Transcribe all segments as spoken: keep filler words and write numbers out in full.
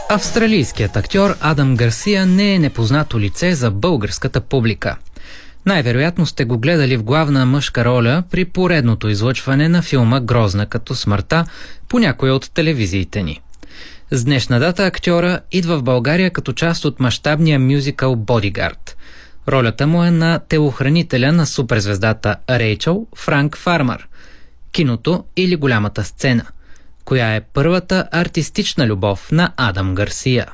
Австралийският актьор Адам Гарсия не е непознато лице за българската публика. Най-вероятно сте го гледали в главна мъжка роля при поредното излъчване на филма "Грозна като смъртта" по някоя от телевизиите ни. С днешна дата актьора идва в България като част от мащабния мюзикъл "Бодигард". Ролята му е на телохранителя на суперзвездата Рейчъл Франк Фармър. Киното или голямата сцена? Коя е първата артистична любов на Адам Гарсия?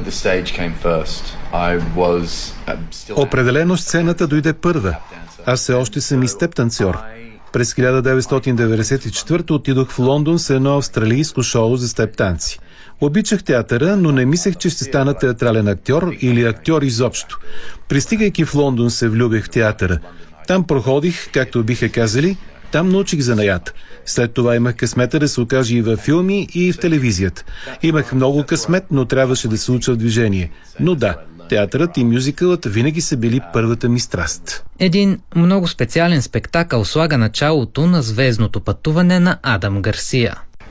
Определено сцената дойде първа. Аз все още съм и степ танцор. През хиляда деветстотин деветдесет и четвърта отидох в Лондон с едно австралийско шоу за степ танци. Обичах театъра, но не мислех, че ще стана театрален актьор или актьор изобщо. Пристигайки в Лондон, се влюбих в театъра. Там проходих, както биха казали, там научих занаят. След това имах късмета да се окажа и във филми, и в телевизията. Имах много късмет, но трябваше да се уча в движение. Но да, театърът и мюзикълът винаги са били първата ми страст. Един много специален спектакъл слага началото на звездното пътуване на Адам Гарсия.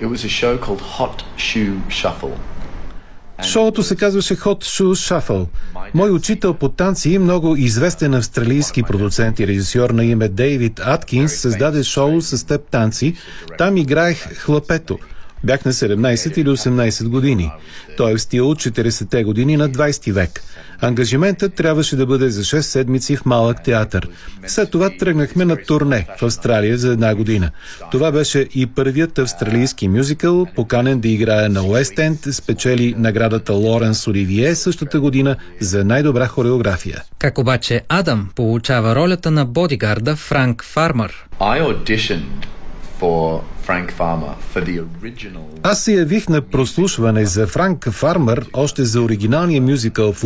Шоуто се казваше Hot Shoe Shuffle. Мой учител по танци, много известен австралийски продуцент и режисьор на име Дейвид Аткинс, създаде шоу с степ танци. Там играех хлапето. Бях на седемнайсет или осемнайсет години. Той е в стил от четирийсетте години на двайсети век. Ангажиментът трябваше да бъде за шест седмици в малък театър. След това тръгнахме на турне в Австралия за една година. Това беше и първият австралийски мюзикъл, поканен да играе на Уест Енд, спечели наградата Лоренс Оливие същата година за най-добра хореография. Как обаче Адам получава ролята на бодигарда Франк Фармър? Аз се явих на прослушване за Франк Фармър още за оригиналния мюзикъл в